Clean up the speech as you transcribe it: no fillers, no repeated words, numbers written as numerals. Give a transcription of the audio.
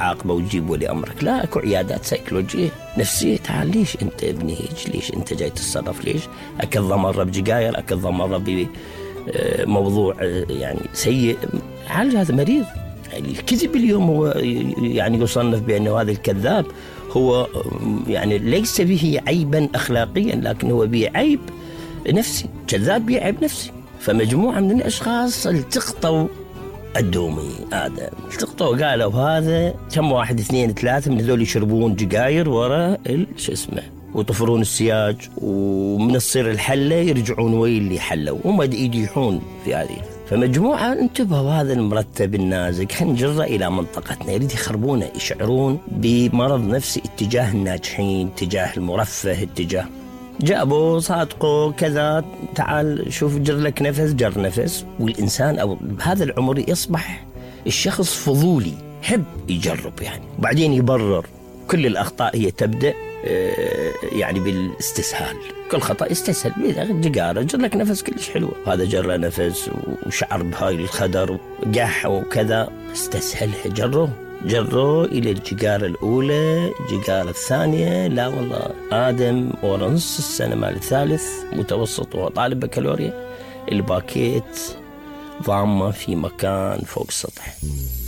تعاقبه وتجيب ولي أمرك، لا، اكو عيادات سيكولوجية نفسية. تعال ليش أنت ابني هيك؟ ليش أنت جاي تتصرف؟ ليش أكل مرة بجقاير، أكل مرة بموضوع يعني سيء؟ عالج هذا مريض. يعني الكذب اليوم هو يعني يصنف بأنه هذا الكذاب هو يعني ليس به عيبا أخلاقيا، لكن هو به عيب نفسي. كذاب به عيب نفسي. فمجموعة من الأشخاص التقطوا الدومي آدم، التقطوا قالوا هذا كم واحد 2 3 من هذول يشربون جقاير وراء شو اسمه ويطفرون السياج، ومن الصير الحلة يرجعون وين اللي حلوا، وما يديحون في هذه. فمجموعة انتبهوا، هذا المرتب النازك خنجرة إلى منطقتنا، يريد يخربونه، يشعرون بمرض نفسي اتجاه الناجحين، اتجاه المرفه، اتجاه جابوا صادقوا كذا. تعال شوف، جر لك نفس، جر نفس. والإنسان أو بهذا العمر يصبح الشخص فضولي، يحب يجرب يعني، وبعدين يبرر. كل الأخطاء هي تبدأ يعني بالاستسهال. كل خطأ يستسهل، جقارة جر لك نفس كلش حلوة، هذا جر نفس وشعر بهاي الخدر وقح وكذا، استسهلها، جروا إلى الجقارة الأولى، الجقارة الثانية، لا والله آدم ورا نص السنة مال الثالث متوسط وطالب بكالوريا، الباكيت ضامة في مكان فوق السطح.